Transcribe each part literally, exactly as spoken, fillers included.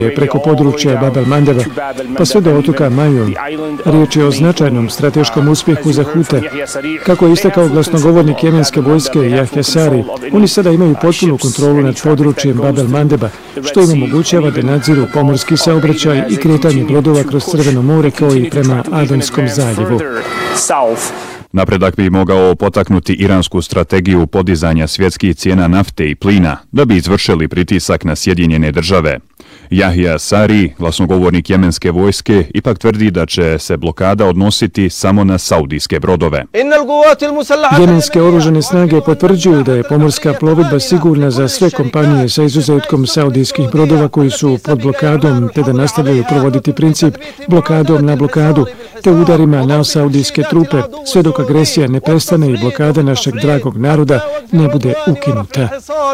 preko područja Bab el-Mandeba pa sve do otoka Majun. Riječ je o značajnom strateškom uspjehu za Hute. Kako je istakao glasnogovornik jemenske vojske Jahja Sari, oni sada imaju potpunu kontrolu nad područjem Bab el-Mandeba, što im omogućava da nadziru pomorski saobraćaj i kretanje brodova kroz Crveno more kao i prema Adenskom zaljevu. Napredak bi mogao potaknuti iransku strategiju podizanja svjetskih cijena nafte i plina da bi izvršili pritisak na Sjedinjene države. Jahja Sari, glasnogovornik jemenske vojske, ipak tvrdi da će se blokada odnositi samo na saudijske brodove. Jemenske oružane snage potvrđuju da je pomorska plovidba sigurna za sve kompanije sa izuzetkom saudijskih brodova koji su pod blokadom, te da nastavljaju provoditi princip blokadom na blokadu, te udarima na saudijske trupe, sve dok agresija ne prestane i blokada našeg dragog naroda ne bude ukinuta.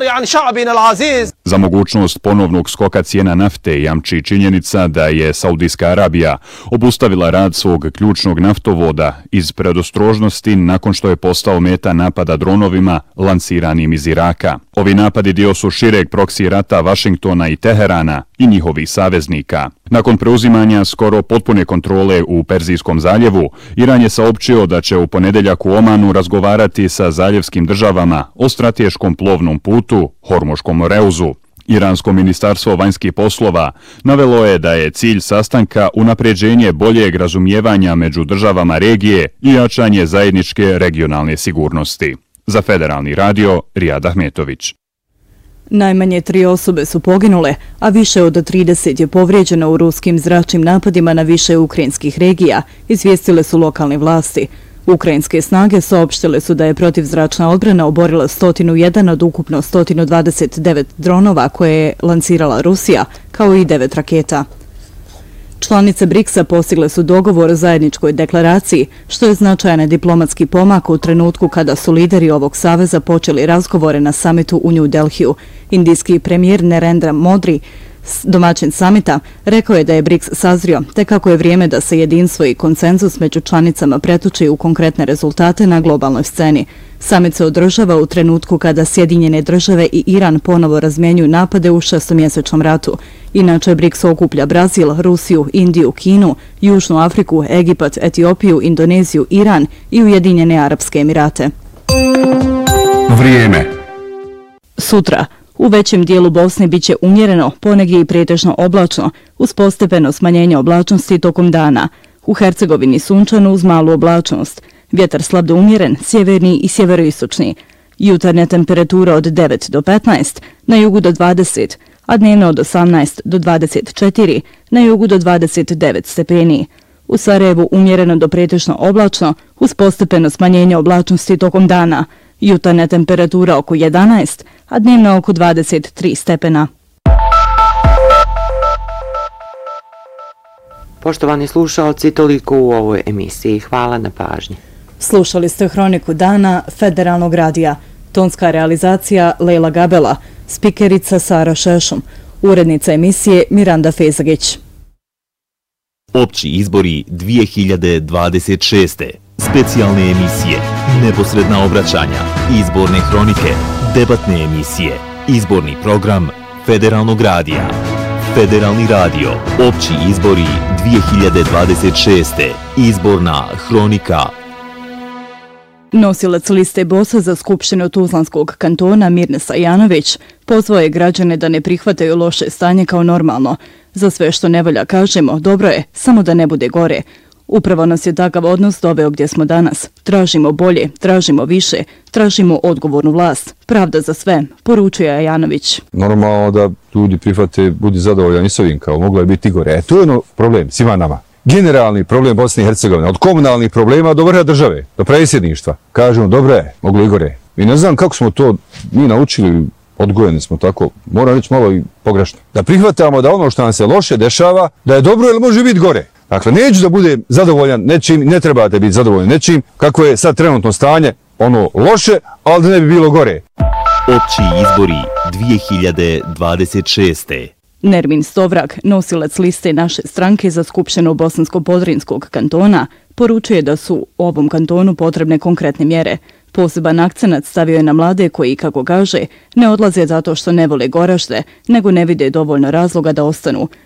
Za mogućnost ponovnog skoka cijena nafte jamči činjenica da je Saudijska Arabija obustavila rad svog ključnog naftovoda iz predostrožnosti nakon što je postao meta napada dronovima lansiranim iz Iraka. Ovi napadi dio su šireg proksi rata Vašingtona i Teherana i njihovih saveznika. Nakon preuzimanja skoro potpune kontrole u Perzijskom zaljevu, Iran je saopćio da će u ponedeljak u Omanu razgovarati sa zaljevskim državama o strateškom plovnom putu Hormuškom Reuzu. Iransko ministarstvo vanjskih poslova navelo je da je cilj sastanka unapređenje boljeg razumijevanja među državama regije i jačanje zajedničke regionalne sigurnosti. Za Federalni radio, Rijad Ahmetović. Najmanje tri osobe su poginule, a više od trideset je povrijeđeno u ruskim zračnim napadima na više ukrajinskih regija, izvijestile su lokalne vlasti. Ukrajinske snage saopštile su da je protivzračna odbrana oborila sto jedan od ukupno sto dvadeset devet dronova koje je lansirala Rusija, kao i devet raketa. Članice briksa postigle su dogovor o zajedničkoj deklaraciji, što je značajan diplomatski pomak u trenutku kada su lideri ovog saveza počeli razgovore na samitu u New Delhiju. Indijski premijer Narendra Modi, domaćin samita, rekao je da je briks sazrio, te kako je vrijeme da se jedinstvo i konsenzus među članicama pretuči u konkretne rezultate na globalnoj sceni. Samit se održava u trenutku kada Sjedinjene države i Iran ponovo razmjenjuju napade u šestomjesečnom ratu. Inače, briks okuplja Brazil, Rusiju, Indiju, Kinu, Južnu Afriku, Egipat, Etiopiju, Indoneziju, Iran i Ujedinjene Arapske Emirate. Vrijeme. Sutra. U većem dijelu Bosne biće umjereno, ponegdje i pretežno oblačno, uz postepeno smanjenje oblačnosti tokom dana. U Hercegovini sunčano uz malu oblačnost. Vjetar slab do umjeren, sjeverni i sjeveroistočni. Jutarnja temperatura od devet do petnaest, na jugu do dvadeset, a dnevno od osamnaest do dvadeset četiri, na jugu do dvadeset devet stepeni. U Sarajevu umjereno do pretežno oblačno, uz postepeno smanjenje oblačnosti tokom dana. Jutarnja temperatura oko jedanaest, a dnevno oko dvadeset tri stepena. Poštovani slušalci, toliko u ovoj emisiji. Hvala na pažnji. Slušali ste Hroniku dana Federalnog radija. Tonska realizacija Lejla Gabela, spikerica Sara Šešum, urednica emisije Miranda Fezagić. Opći izbori dvije hiljade dvadeset šeste. Specijalne emisije, neposredna obraćanja, izborne hronike, debatne emisije, izborni program Federalnog radija. Federalni radio, opći izbori dvije hiljade dvadeset šeste. Izborna hronika. Nosilac liste bosa za Skupštinu Tuzlanskog kantona Mirnes Ajanović pozvao je građane da ne prihvataju loše stanje kao normalno. Za sve što ne valja kažemo, dobro je, samo da ne bude gore. Upravo nas je takav odnos doveo gdje smo danas. Tražimo bolje, tražimo više, tražimo odgovornu vlast. Pravda za sve, poručuje Ajanović. Normalno da ljudi prihvate, budi zadovoljani s ovim, kao moglo je biti gore. E, to je ono problem svima nama. Generalni problem Bosne i Hercegovine, od komunalnih problema do vrha države, do predsjedništva. Kažemo, dobro je, moglo i gore. I ne znam kako smo to mi naučili, odgojeni smo tako, moram reći malo i pogrešno. Da prihvatamo da ono što nam se loše dešava, da je dobro ili može biti gore. Dakle, neću da bude zadovoljan nečim, ne trebate biti zadovoljni nečim, kako je sad trenutno stanje, ono loše, ali da ne bi bilo gore. Opći izbori dvije hiljade dvadeset šeste. Nermin Stovrag, nosilac liste naše stranke za Skupštinu Bosansko-Podrinskog kantona, poručuje da su ovom kantonu potrebne konkretne mjere. Poseban akcenat stavio je na mlade koji, kako kaže, ne odlaze zato što ne vole Goražde, nego ne vide dovoljno razloga da ostanu.